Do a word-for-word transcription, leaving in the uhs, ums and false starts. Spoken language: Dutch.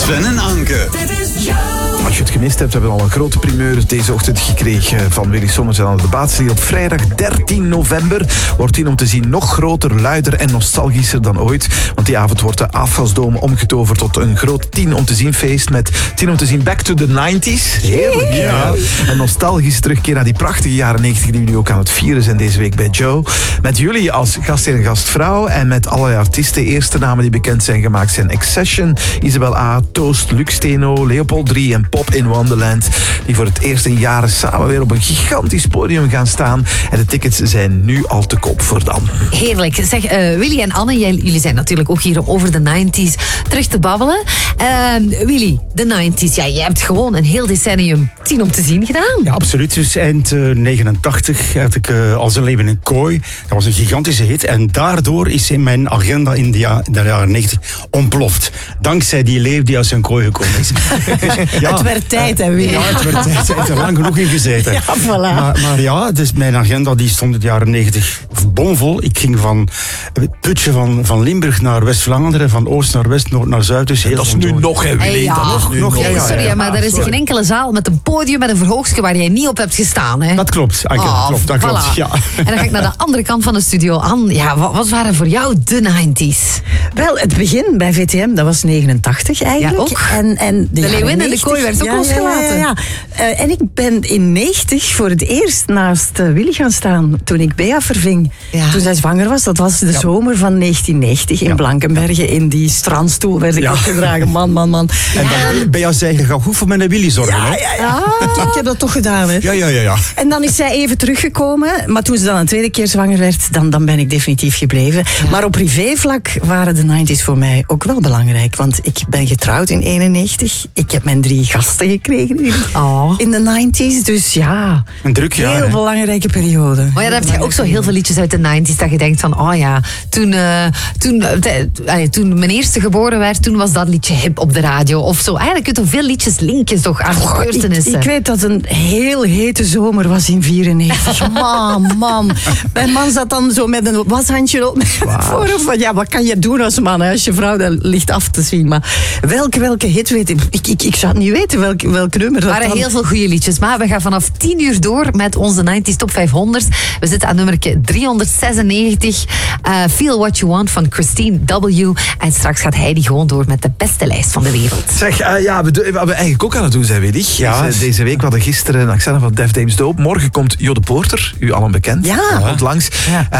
Sven en Anke. Als je het gemist hebt, hebben we al een grote primeur deze ochtend gekregen van Willy Sommers aan de debaatserie. Op vrijdag dertien november wordt die om te zien nog groter, luider en nostalgischer dan ooit. Want die avond wordt de Afgasdome omgetoverd tot een groot tien om te zien feest met tien om te zien Back to the nineties. Heerlijk, ja. Een nostalgische terugkeer naar die prachtige jaren negentig die jullie ook aan het vieren zijn deze week bij Joe. Met jullie als gastheer en gastvrouw en met allerlei artiesten. Eerste namen die bekend zijn gemaakt zijn Accession, Isabel A, Toast, Lux Steno, Leopold drie en Pop in Wonderland. Die voor het eerst in jaren samen weer op een gigantisch podium gaan staan. En de tickets zijn nu al te koop voor dan. Heerlijk. Zeg, uh, Willy en Anne, jij, jullie zijn natuurlijk ook hier om over de nineties terug te babbelen. Uh, Willy, de nineties. Ja, jij hebt gewoon een heel decennium tien om te zien gedaan. Ja, absoluut. Dus eind uh, negenentachtig had ik uh, Als een leeuw in een kooi. Dat was een gigantische hit. En daardoor is in mijn agenda in de, ja, de jaren negentig ontploft. Dankzij die leeuw die uit zijn kooi gekomen is. Ja, het werd tijd, hè, Willy. Ja, het werd tijd. Ik heb er lang genoeg in gezeten. Ja, voilà. Maar, maar ja, dus mijn agenda die stond in de jaren negentig bomvol. Ik ging van het putje van, van Limburg naar West-Vlaanderen, van oost naar west, noord naar zuid. Dus heel dat is nu nog, hè, Willy. Hey, ja. Dat is nu nog. Hey, sorry, ja, maar er is geen enkele zaal met een podium met een verhoogstje waar jij niet op hebt gestaan. Hè? Dat klopt, Anke, oh, dat klopt, dat voilà. klopt. Ja. En dan ga ik naar de andere kant van de studio. Anne, ja, wat, wat waren voor jou de nineties? Wel, het begin bij V T M, dat was negenentachtig eigenlijk. Ja, ook. En, en de de leeuwin en de negentig, kooi werd ook ja, losgelaten. Ja, ja, ja. Uh, en ik ben in negentig voor het eerst naast uh, Willy gaan staan toen ik Bea verving. Ja. Toen zij zwanger was, dat was de Ja. zomer van negentien negentig in Ja. Blankenberge. In die strandstoel werd ik Ja. opgedragen. Man, man, man. En dan bij jou zei je, ga goed voor mijn Willy zorgen. Ja, hè? ja, ja. Ik heb dat toch gedaan, hè. Ja, ja, ja, ja. En dan is zij even teruggekomen. Maar toen ze dan een tweede keer zwanger werd, dan, dan ben ik definitief gebleven. Ja. Maar op privévlak waren de nineties voor mij ook wel belangrijk. Want ik ben getrouwd in eenennegentig. Ik heb mijn drie gasten gekregen in, Oh. in de nineties. Dus ja, Een druk jaar. heel hè? belangrijke periode. Maar ja, dan heb je ook zo heel veel liedjes uit de nineties dat je denkt van, oh ja, toen, uh, toen, uh, te- allee, toen mijn eerste geboren werd, toen was dat liedje hip op de radio of zo. Eigenlijk kun je veel liedjes linken toch aan Ik, gebeurtenissen. ik weet dat het een heel hete zomer was in vierennegentig. Man, man. Mijn man zat dan zo met een washandje op voor hem. Van, ja, wat kan je doen als man, hè? Als je vrouw dat ligt af te zien. Maar welke, welke hit weet ik? Ik, ik, ik zou het niet weten welk, welk nummer dat Er waren dan... heel veel goede liedjes, maar we gaan vanaf tien uur door met onze nineties Top vijfhonderd. We zitten aan nummer driehonderdzesennegentig. Uh, Feel What You Want van Christine W. En straks gaat Heidi gewoon door met de beste lijst van de wereld. Zeg, uh, ja, we, do- wat we eigenlijk ook aan het doen zijn, Willy. Ja. Deze, deze week, we hadden gisteren een accent van Def Dames Dope. Morgen komt Jo de Poorter, u allen bekend. Ja. Komt langs. Ja.